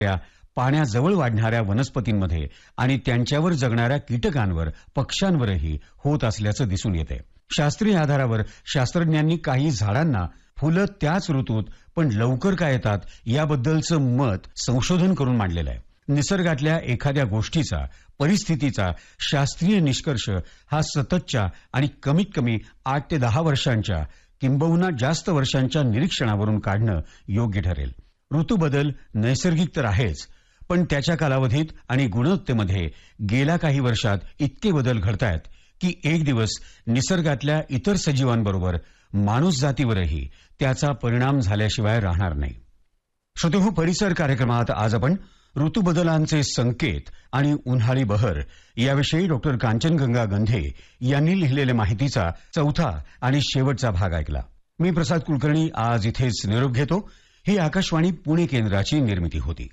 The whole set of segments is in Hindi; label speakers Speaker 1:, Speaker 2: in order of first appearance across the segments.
Speaker 1: पाण्याजवळ वाढणाऱ्या वनस्पतींमध्ये आणि त्यांच्यावर जगणाऱ्या कीटकांवर, पक्ष्यांवरही होत असल्याचं दिसून येतंय. शास्त्रीय आधारावर शास्त्रज्ञांनी काही झाडांना फुलं त्याच ऋतूत पण लवकर का येतात याबद्दलचं मत संशोधन करून मांडलेलं आहे. निसर्गातल्या एखाद्या गोष्टीचा, परिस्थितीचा शास्त्रीय निष्कर्ष हा सततच्या आणि कमीत कमी 8 ते 10 वर्षांच्या किंबहुना जास्त वर्षांच्या निरीक्षणावरून काढणं योग्य ठरेल. ऋतूबदल नैसर्गिक तर आहेच, पण त्याच्या कालावधीत आणि गुणवत्तेमध्ये गेल्या काही वर्षात इतके बदल घडतायत की एक दिवस निसर्गातल्या इतर सजीवांबरोबर माणूस जातीवरही त्याचा परिणाम झाल्याशिवाय राहणार नाही. श्रोतेहो, परिसर कार्यक्रमात आज आपण ऋतुबदलांचे संकेत आणि उन्हाळी बहर याविषयी डॉक्टर कांचनगंगा गंधे यांनी लिहिलेल्या माहितीचा चौथा आणि शेवटचा भाग ऐकला. मी प्रसाद कुलकर्णी आज इथेच निरोप घेतो. ही आकाशवाणी पुणे केंद्राची निर्मिती होती.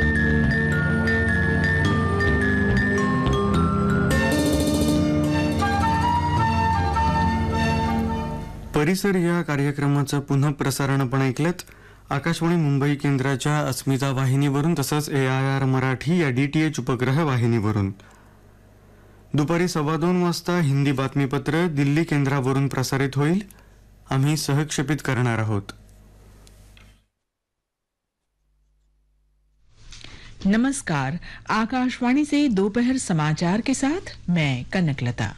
Speaker 2: परिसर या कार्यक्रमाचं पुन्हा प्रसारण आपण ऐकलत आकाशवाणी मुंबई केंद्राच्या अस्मिता वाहिनीवरून तसंच AIR मराठी या DTH उपग्रह वाहिनीवरून. दुपारी 2:15 वाजता हिंदी बातमीपत्र दिल्ली केंद्रावरून प्रसारित होईल. आम्ही सहक्षेपित करणार आहोत.
Speaker 3: नमस्कार, आकाशवाणी से दोपहर समाचार के साथ मैं कनकलता.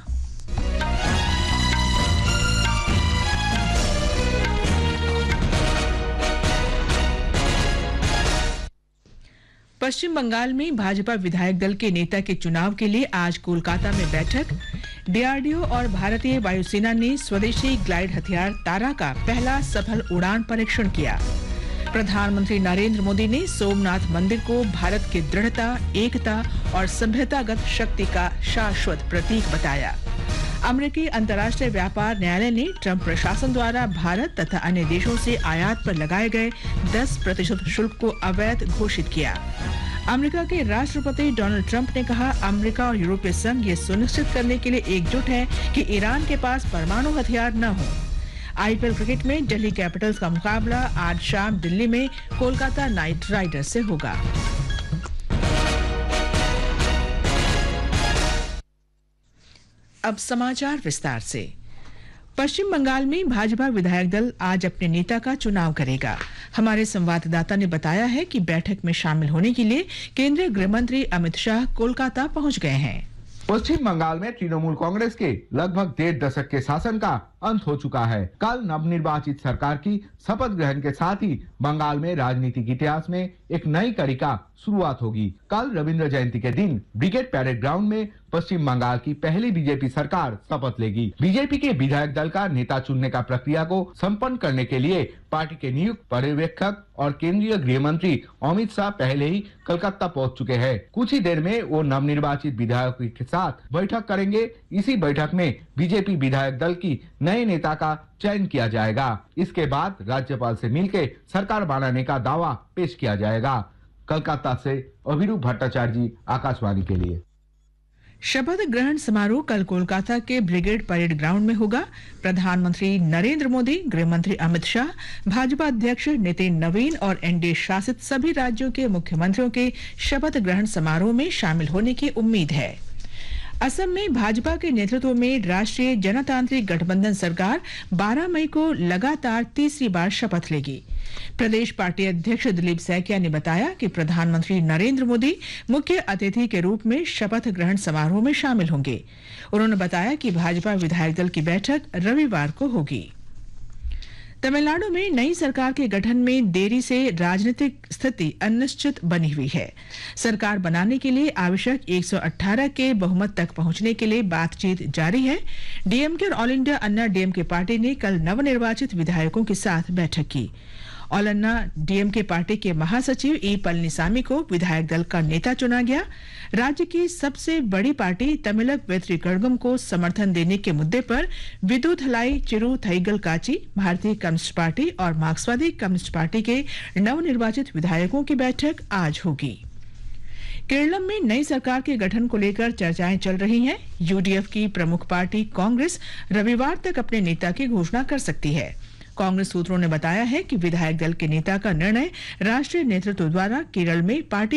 Speaker 3: पश्चिम बंगाल में भाजपा विधायक दल के नेता के चुनाव के लिए आज कोलकाता में बैठक. DRDO और भारतीय वायुसेना ने स्वदेशी ग्लाइड हथियार तारा का पहला सफल उड़ान परीक्षण किया. प्रधानमंत्री नरेंद्र मोदी ने सोमनाथ मंदिर को भारत की दृढ़ता, एकता और सभ्यतागत शक्ति का शाश्वत प्रतीक बताया. अमेरिकी अंतर्राष्ट्रीय व्यापार न्यायालय ने ट्रंप प्रशासन द्वारा भारत तथा अन्य देशों से आयात पर लगाए गए 10% शुल्क को अवैध घोषित किया. अमेरिका के राष्ट्रपति डोनाल्ड ट्रंप ने कहा, अमेरिका और यूरोपीय संघ ये सुनिश्चित करने के लिए एकजुट है कि ईरान के पास परमाणु हथियार न हो. IPL क्रिकेट में दिल्ली कैपिटल्स का मुकाबला आज शाम दिल्ली में कोलकाता नाइट राइडर्स से होगा. अब समाचार विस्तार से. पश्चिम बंगाल में भाजपा विधायक दल आज अपने नेता का चुनाव करेगा. हमारे संवाददाता ने बताया है कि बैठक में शामिल होने के लिए केंद्रीय गृह मंत्री अमित शाह कोलकाता पहुंच गए हैं.
Speaker 4: पश्चिम बंगाल में तृणमूल कांग्रेस के लगभग 1.5 दशक के शासन का अंत हो चुका है. कल नवनिर्वाचित सरकार की शपथ ग्रहण के साथ ही बंगाल में राजनीतिक इतिहास में एक नई कड़ी का शुरुआत होगी. कल रविंद्र जयंती के दिन ब्रिगेड परेड ग्राउंड में पश्चिम बंगाल की पहली बीजेपी सरकार शपथ लेगी. बीजेपी के विधायक दल का नेता चुनने का प्रक्रिया को संपन्न करने के लिए पार्टी के नियुक्त पर्यवेक्षक और केंद्रीय गृह मंत्री अमित शाह पहले ही कलकत्ता पहुंच चुके हैं. कुछ ही देर में वो नवनिर्वाचित विधायकों के साथ बैठक करेंगे. इसी बैठक में बीजेपी विधायक दल की नए नेता का चयन किया जाएगा. इसके बाद राज्यपाल से मिलकर सरकार बनाने का दावा पेश किया जाएगा. कलकत्ता से अभिरूप भट्टाचार्य जी, आकाशवाणी के लिए.
Speaker 3: शपथ ग्रहण समारोह कल कोलकाता के ब्रिगेड परेड ग्राउंड में होगा. प्रधानमंत्री नरेंद्र मोदी, गृह मंत्री अमित शाह, भाजपा अध्यक्ष नितिन नवीन और NDA शासित सभी राज्यों के मुख्यमंत्रियों के शपथ ग्रहण समारोह में शामिल होने की उम्मीद है. असम में भाजपा के नेतृत्व में राष्ट्रीय जनतांत्रिक गठबंधन सरकार 12 मई को लगातार तीसरी बार शपथ लेगी. प्रदेश पार्टी अध्यक्ष दिलीप सैकिया ने बताया कि प्रधानमंत्री नरेंद्र मोदी मुख्य अतिथि के रूप में शपथ ग्रहण समारोह में शामिल होंगे. उन्होंने बताया कि भाजपा विधायक दल की बैठक रविवार को होगी. तमिलनाडु में नई सरकार के गठन में देरी से राजनीतिक स्थिति अनिश्चित बनी हुई है. सरकार बनाने के लिए आवश्यक 118 के बहुमत तक पहुंचने के लिए बातचीत जारी है. DMK और ऑल इंडिया अन्ना DMK पार्टी ने कल नवनिर्वाचित विधायकों के साथ बैठक की. ऑल अन्ना DMK पार्टी के महासचिव E पलनीसामी को विधायक दल का नेता चुना गया. राज्य की सबसे बड़ी पार्टी तमिलक वेत्री कड़गम को समर्थन देने के मुद्दे पर विदुथलाई चिरू थईगल काची, भारतीय कम्युनिस्ट पार्टी और मार्क्सवादी कम्युनिस्ट पार्टी के नवनिर्वाचित विधायकों की बैठक आज होगी. केरल में नई सरकार के गठन को लेकर चर्चाएं चल रही हैं. UDF की प्रमुख पार्टी कांग्रेस रविवार तक अपने नेता की घोषणा कर सकती है. कांग्रेस सूत्रों ने बताया है कि विधायक दल के नेता का निर्णय राष्ट्रीय नेतृत्व द्वारा केरल में पार्टी